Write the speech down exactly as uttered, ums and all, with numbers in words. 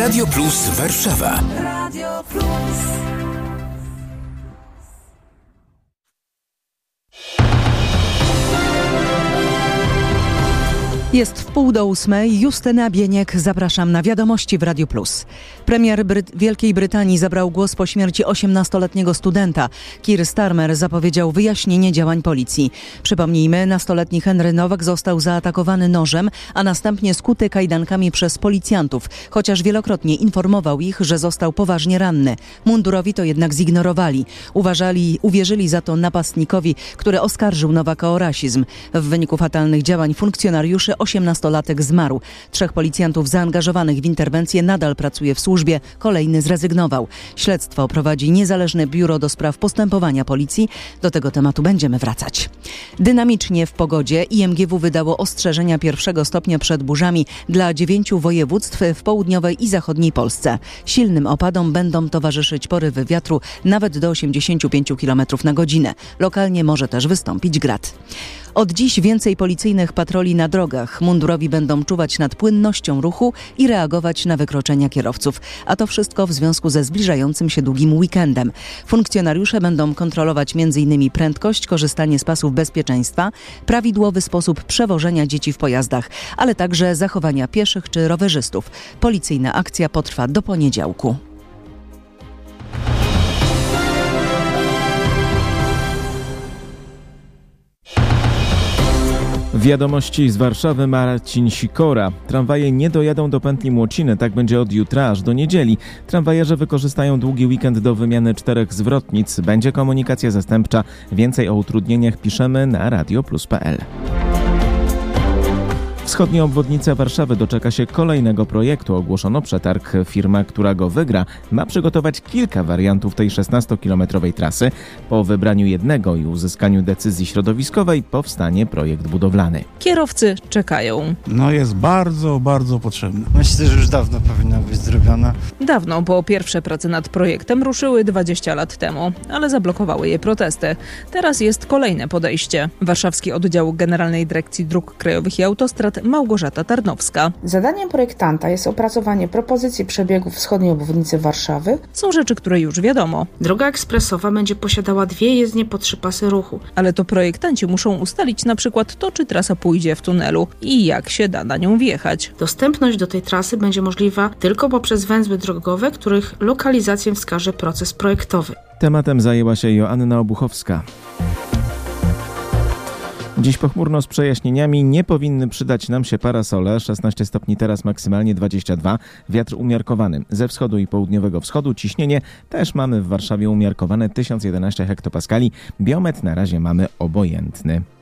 Radio Plus Warszawa. Radio Plus. Jest w pół do ósmej. Justyna Bieniek, zapraszam na Wiadomości w Radiu Plus. Premier Bry- Wielkiej Brytanii zabrał głos po śmierci osiemnastoletniego studenta. Keir Starmer zapowiedział wyjaśnienie działań policji. Przypomnijmy, nastoletni Henry Nowak został zaatakowany nożem, a następnie skuty kajdankami przez policjantów, chociaż wielokrotnie informował ich, że został poważnie ranny. Mundurowi to jednak zignorowali. Uważali, uwierzyli za to napastnikowi, który oskarżył Nowaka o rasizm. W wyniku fatalnych działań funkcjonariuszy osiemnastolatek zmarł. Trzech policjantów zaangażowanych w interwencję nadal pracuje w służbie, kolejny zrezygnował. Śledztwo prowadzi niezależne biuro do spraw postępowania policji. Do tego tematu będziemy wracać. Dynamicznie w pogodzie I M G W wydało ostrzeżenia pierwszego stopnia przed burzami dla dziewięciu województw w południowej i zachodniej Polsce. Silnym opadom będą towarzyszyć porywy wiatru nawet do osiemdziesiąt pięć kilometrów na godzinę. Lokalnie może też wystąpić grad. Od dziś więcej policyjnych patroli na drogach. Mundurowi będą czuwać nad płynnością ruchu i reagować na wykroczenia kierowców. A to wszystko w związku ze zbliżającym się długim weekendem. Funkcjonariusze będą kontrolować między innymi prędkość, korzystanie z pasów bezpieczeństwa, prawidłowy sposób przewożenia dzieci w pojazdach, ale także zachowania pieszych czy rowerzystów. Policyjna akcja potrwa do poniedziałku. Wiadomości z Warszawy, Marcin Sikora. Tramwaje nie dojadą do pętli Młociny, tak będzie od jutra aż do niedzieli. Tramwajerze wykorzystają długi weekend do wymiany czterech zwrotnic. Będzie komunikacja zastępcza. Więcej o utrudnieniach piszemy na radioplus kropka p l. Wschodnia obwodnica Warszawy doczeka się kolejnego projektu. Ogłoszono przetarg. Firma, która go wygra, ma przygotować kilka wariantów tej szesnastokilometrowej trasy. Po wybraniu jednego i uzyskaniu decyzji środowiskowej powstanie projekt budowlany. Kierowcy czekają. No jest bardzo, bardzo potrzebny. Myślę, że już dawno powinna być zrobiona. Dawno, bo pierwsze prace nad projektem ruszyły dwadzieścia lat temu, ale zablokowały je protesty. Teraz jest kolejne podejście. Warszawski Oddział Generalnej Dyrekcji Dróg Krajowych i Autostrad Małgorzata Tarnowska. Zadaniem projektanta jest opracowanie propozycji przebiegu wschodniej obwodnicy Warszawy. Są rzeczy, które już wiadomo. Droga ekspresowa będzie posiadała dwie jezdnie po trzy pasy ruchu. Ale to projektanci muszą ustalić na przykład to, czy trasa pójdzie w tunelu i jak się da na nią wjechać. Dostępność do tej trasy będzie możliwa tylko poprzez węzły drogowe, których lokalizację wskaże proces projektowy. Tematem zajęła się Joanna Obuchowska. Dziś pochmurno z przejaśnieniami, nie powinny przydać nam się parasole. szesnaście stopni teraz, maksymalnie dwadzieścia dwa. Wiatr umiarkowany. Ze wschodu i południowego wschodu ciśnienie też mamy w Warszawie umiarkowane tysiąc jedenaście hektopaskali. Biometr na razie mamy obojętny.